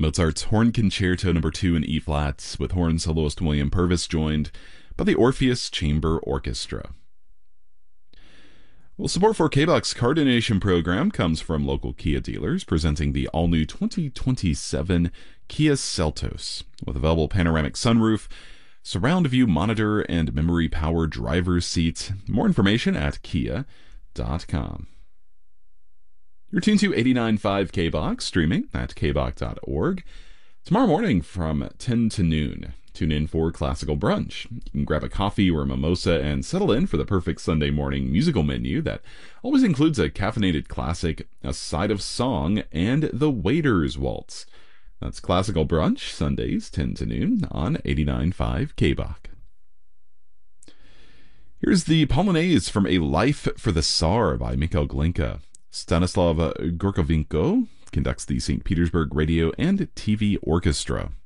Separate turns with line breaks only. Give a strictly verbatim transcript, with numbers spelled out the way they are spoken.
Mozart's Horn Concerto Number two in E-flat, with horn soloist William Purvis joined by the Orpheus Chamber Orchestra. Well, support for K-Buck's car donation program comes from local Kia dealers, presenting the all-new twenty twenty-seven Kia Seltos, with available panoramic sunroof, surround view monitor, and memory power driver's seat. More information at kia dot com. You're tuned to eighty-nine point five K-Bach, streaming at k bach dot org. Tomorrow morning from ten to noon, tune in for Classical Brunch. You can grab a coffee or a mimosa and settle in for the perfect Sunday morning musical menu that always includes a caffeinated classic, a side of song, and the Waiter's Waltz. That's Classical Brunch, Sundays, ten to noon on eighty-nine point five K-Bach. Here's the Polonaise from A Life for the Tsar by Mikhail Glinka. Stanislav Gorkovenko conducts the Saint Petersburg Radio and T V Orchestra.